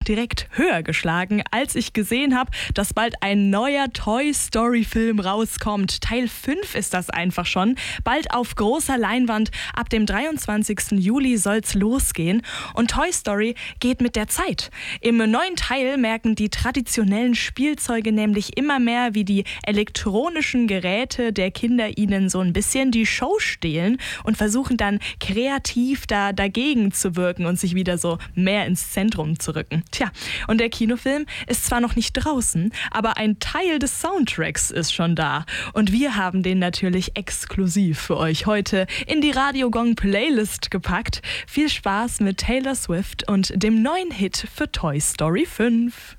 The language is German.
direkt höher geschlagen, als ich gesehen habe, dass bald ein neuer Toy Story Film rauskommt. Teil 5 ist das einfach schon. Bald auf großer Leinwand. Ab dem 23. Juli soll's losgehen. Und Toy Story geht mit der Zeit. Im neuen Teil merken die traditionellen Spielzeuge nämlich immer mehr, wie die elektronischen Geräte der Kinder ihnen so ein bisschen die Show stehlen und versuchen dann kreativ dagegen zu wirken und sich wieder so mehr ins Zentrum zu rücken. Tja, und der Kinofilm ist zwar noch nicht draußen, aber ein Teil des Soundtracks ist schon da. Und wir haben den natürlich exklusiv für euch heute in die Radio Gong Playlist gepackt. Viel Spaß mit Taylor Swift und dem neuen Hit für Toy Story 5.